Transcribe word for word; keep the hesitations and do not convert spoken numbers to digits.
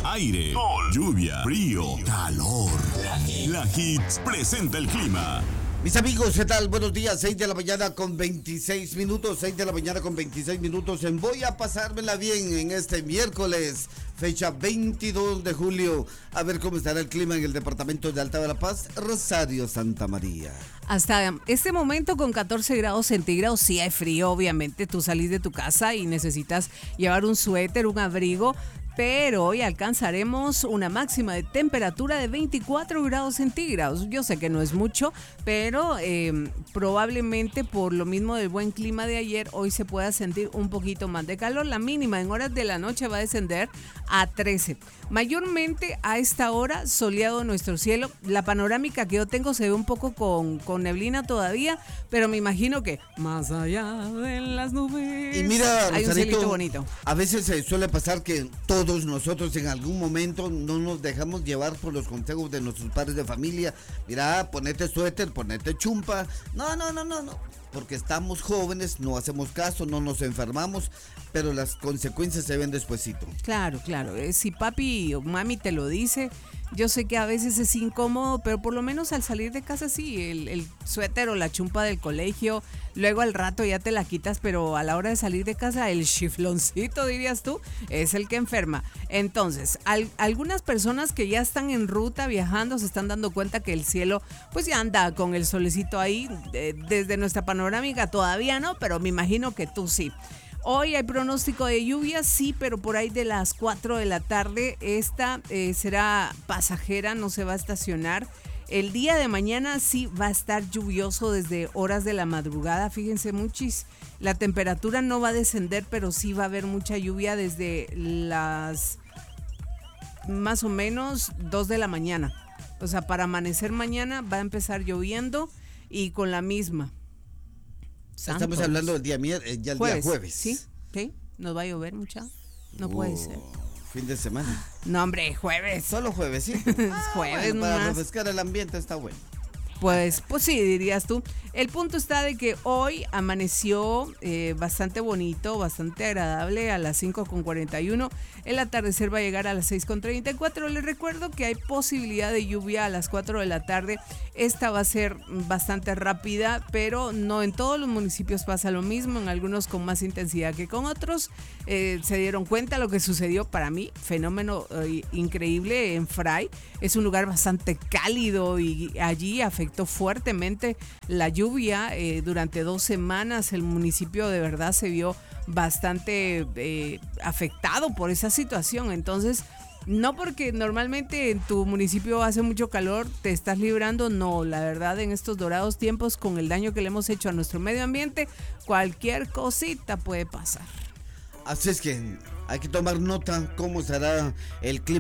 aire, sol, lluvia, frío, calor. La Hits presenta el clima. Mis amigos, ¿qué tal? Buenos días, seis de la mañana con veintiséis minutos, seis de la mañana con veintiséis minutos. En Voy a pasármela bien en este miércoles, fecha veintidós de julio. A ver cómo estará el clima en el departamento de Alta Verapaz, Rosario, Santa María. Hasta este momento con catorce grados centígrados, sí hay frío, obviamente. Tú salís de tu casa y necesitas llevar un suéter, un abrigo. Pero hoy alcanzaremos una máxima de temperatura de veinticuatro grados centígrados. Yo sé que no es mucho, pero eh, probablemente por lo mismo del buen clima de ayer, hoy se pueda sentir un poquito más de calor. La mínima en horas de la noche va a descender a trece. Mayormente a esta hora soleado nuestro cielo. La panorámica que yo tengo se ve un poco con, con neblina todavía, pero me imagino que más allá de las nubes y mira, hay un cielito bonito. A veces se suele pasar que todos nosotros en algún momento no nos dejamos llevar por los consejos de nuestros padres de familia. Mira, ponete suéter, ponete chumpa. No, no, no, no, no. Porque estamos jóvenes, no hacemos caso, no nos enfermamos, pero las consecuencias se ven despuesito. Claro, claro. Eh, si papi o mami te lo dice, yo sé que a veces es incómodo, pero por lo menos al salir de casa sí, el, el suéter o la chumpa del colegio, luego al rato ya te la quitas, pero a la hora de salir de casa el chifloncito, dirías tú, es el que enferma. Entonces, al, algunas personas que ya están en ruta viajando se están dando cuenta que el cielo pues ya anda con el solecito ahí, eh, desde nuestra panorámica todavía no, pero me imagino que tú sí. Hoy hay pronóstico de lluvia, sí, pero por ahí de las cuatro de la tarde. Esta eh, será pasajera, no se va a estacionar. El día de mañana sí va a estar lluvioso desde horas de la madrugada. Fíjense, muchis, la temperatura no va a descender, pero sí va a haber mucha lluvia desde las más o menos dos de la mañana. O sea, para amanecer mañana va a empezar lloviendo y con la misma. Santos. Estamos hablando del día miércoles, ya el jueves, día jueves. Sí, sí, nos va a llover mucha. No uh, puede ser. Fin de semana. No, hombre, jueves. Solo jueves, sí. ah, jueves bueno, para nomás. refrescar el ambiente está bueno. Pues, pues sí, dirías tú. El punto está de que hoy amaneció eh, bastante bonito, bastante agradable a las cinco con cuarenta y uno. El atardecer va a llegar a las seis con treinta y cuatro. Les recuerdo que hay posibilidad de lluvia a las cuatro de la tarde. Esta va a ser bastante rápida, pero no en todos los municipios pasa lo mismo. En algunos con más intensidad que con otros. Eh, se dieron cuenta lo que sucedió para mí. Fenómeno eh, increíble en Fray. Es un lugar bastante cálido y allí afectó fuertemente la lluvia. Eh, durante dos semanas el municipio de verdad se vio bastante eh, afectado por esa situación. Entonces, no porque normalmente en tu municipio hace mucho calor te estás librando, no, la verdad en estos dorados tiempos con el daño que le hemos hecho a nuestro medio ambiente, cualquier cosita puede pasar. Así es que hay que tomar nota cómo será el clima